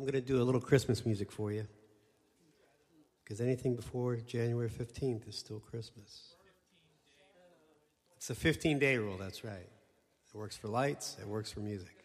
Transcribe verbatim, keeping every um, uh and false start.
going to do a little Christmas music for you. Because anything before January fifteenth is still Christmas. It's a fifteen-day rule, that's right. It works for lights, it works for music.